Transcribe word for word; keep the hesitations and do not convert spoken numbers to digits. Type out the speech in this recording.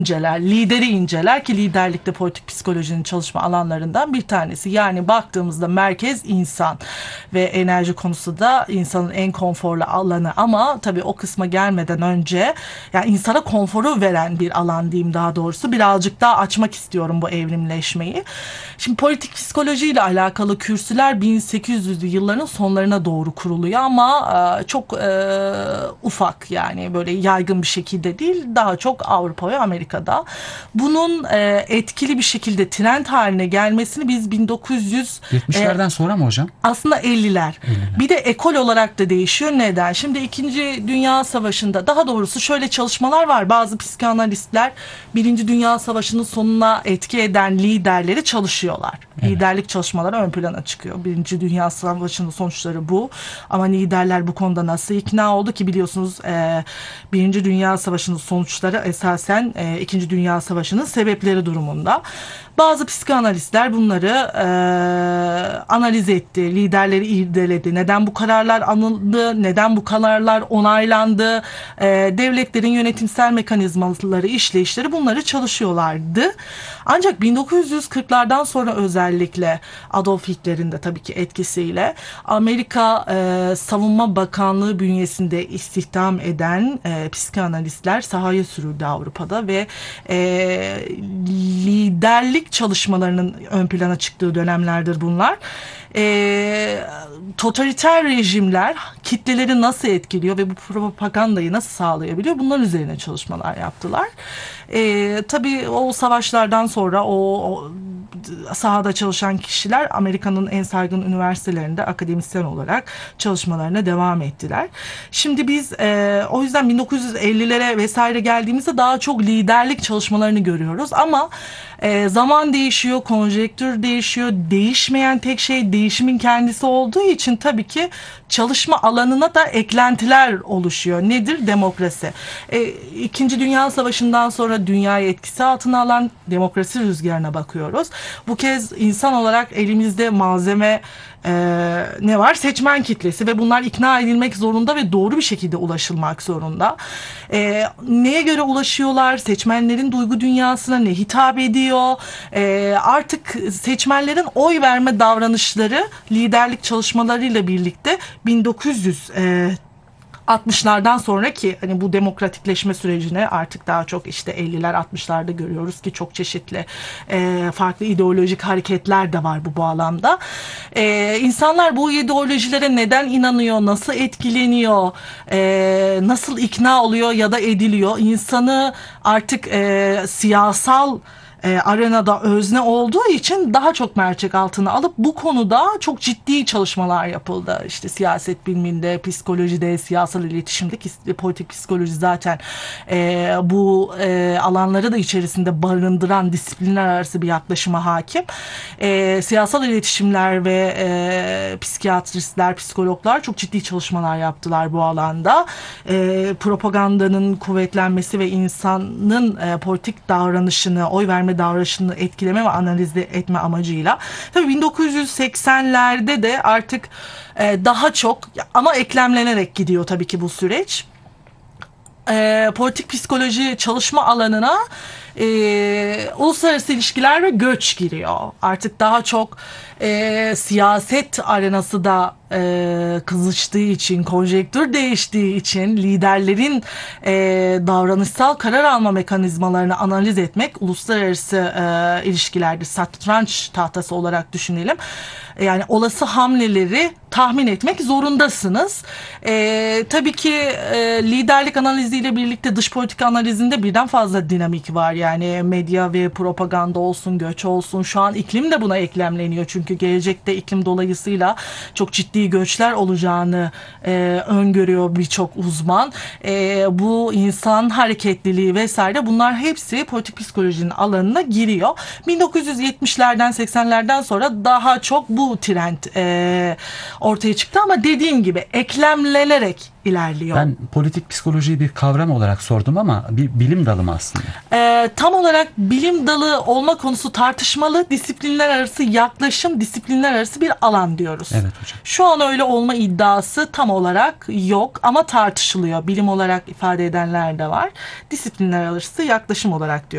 inceler, lideri inceler ki liderlikte politik psikolojinin çalışma alanlarından bir tanesi. Yani baktığımızda merkez insan ve enerji konusu da insanın en konforlu alanı, ama tabii o kısma gelmeden önce yani insana konforu veren bir alan diyeyim daha doğrusu. Birazcık daha açmak istiyorum bu evrimleşmeyi. Şimdi politik psikoloji ile alakalı kürsüler bin sekiz yüzlü yılların sonlarına doğru kuruluyor ama e, çok e, ufak, yani böyle yaygın bir şekilde değil, daha çok Avrupa ve Amerika'da. Bunun e, etkili bir şekilde trend haline gelmesini biz bin dokuz yüz yetmişlerden sonra mı hocam? aslında elliler. elliler. Bir de ekol olarak da değişiyor. Neden? Şimdi İkinci Dünya Savaşı'nda, daha doğrusu şöyle çalışmalar var. Bazı psikanalistler Birinci Dünya Savaşı'nın sonuna etki eden liderleri çalışıyorlar. Evet. Liderlik çalışmaları ön plana çıkıyor. Birinci Dünya Savaşı'nın sonuçları bu. Ama liderler bu konuda nasıl ikna oldu ki, biliyorsunuz e, Birinci Dünya Savaşı'nın sonuçları esasen e, İkinci Dünya Savaşı'nın sebepleri durumunda. Bazı psikanalistler bunları e, analiz etti, liderleri irdeledi. Neden bu kararlar alındı, neden bu kararlar onaylandı, e, devletlerin yönetimsel mekanizmaları, işleyişleri, bunları çalışıyorlardı. Ancak bin dokuz yüz kırklardan sonra özellikle Adolf Hitler'in de tabii ki etkisiyle Amerika e, Savunma Bakanlığı bünyesinde istihdam eden e, psikanalistler sahaya sürüldü Avrupa'da ve e, liderlik çalışmalarının ön plana çıktığı dönemlerdir bunlar. E, totaliter rejimler kitleleri nasıl etkiliyor ve bu propagandayı nasıl sağlayabiliyor? Bunların üzerine çalışmalar yaptılar. E, tabii o savaşlardan sonra o, o sahada çalışan kişiler Amerika'nın en saygın üniversitelerinde akademisyen olarak çalışmalarına devam ettiler. Şimdi biz e, o yüzden bin dokuz yüz ellilere vesaire geldiğimizde daha çok liderlik çalışmalarını görüyoruz ama e, zaman değişiyor, konjektür değişiyor. Değişmeyen tek şey değişimin kendisi olduğu için tabii ki çalışma alanına da eklentiler oluşuyor. Nedir? Demokrasi. E, İkinci Dünya Savaşı'ndan sonra dünyayı etkisi altına alan demokrasi rüzgarına bakıyoruz. Bu kez insan olarak elimizde malzeme e, ne var? Seçmen kitlesi ve bunlar ikna edilmek zorunda ve doğru bir şekilde ulaşılmak zorunda. E, neye göre ulaşıyorlar? Seçmenlerin duygu dünyasına ne hitap ediyor? E, artık seçmenlerin oy verme davranışları liderlik çalışmalarıyla birlikte bin dokuz yüz e, altmışlardan sonraki hani bu demokratikleşme sürecini artık daha çok işte elliler altmışlarda görüyoruz ki çok çeşitli e, farklı ideolojik hareketler de var bu bağlamda. E, insanlar bu ideolojilere neden inanıyor, nasıl etkileniyor, e, nasıl ikna oluyor ya da ediliyor? İnsanı artık e, siyasal e, arenada özne olduğu için daha çok mercek altına alıp bu konuda çok ciddi çalışmalar yapıldı. İşte siyaset biliminde, psikolojide, siyasal iletişimde, politik psikoloji zaten e, bu e, alanları da içerisinde barındıran disiplinler arası bir yaklaşıma hakim. E, siyasal iletişimler ve e, psikiyatristler, psikologlar çok ciddi çalışmalar yaptılar bu alanda. E, propagandanın kuvvetlenmesi ve insanın e, politik davranışını, oy verme davranışını etkileme ve analiz etme amacıyla. Tabii bin dokuz yüz seksenlerde de artık e, daha çok ama eklemlenerek gidiyor tabii ki bu süreç. E, politik psikoloji çalışma alanına e, uluslararası ilişkiler ve göç giriyor. Artık daha çok e, siyaset arenası da e, kızıştığı için, konjektür değiştiği için liderlerin e, davranışsal karar alma mekanizmalarını analiz etmek uluslararası e, ilişkilerde satranç tahtası olarak düşünelim. Yani olası hamleleri tahmin etmek zorundasınız. E, tabii ki e, liderlik analiziyle birlikte dış politika analizinde birden fazla dinamik var. Yani medya ve propaganda olsun, göç olsun. Şu an iklim de buna eklemleniyor. Çünkü gelecekte iklim dolayısıyla çok ciddi göçler olacağını e, öngörüyor birçok uzman. E, bu insan hareketliliği vesaire, bunlar hepsi politik psikolojinin alanına giriyor. bin dokuz yüz yetmişlerden seksenlerden sonra daha çok bu trend e, ortaya çıktı ama dediğim gibi eklemlenerek ilerliyor. Ben politik psikolojiyi bir kavram olarak sordum ama bir bilim dalı mı aslında? Ee, tam olarak bilim dalı olma konusu tartışmalı. Disiplinler arası yaklaşım, disiplinler arası bir alan diyoruz. Evet hocam. Şu an öyle olma iddiası tam olarak yok ama tartışılıyor. Bilim olarak ifade edenler de var. Disiplinler arası yaklaşım olarak diyor.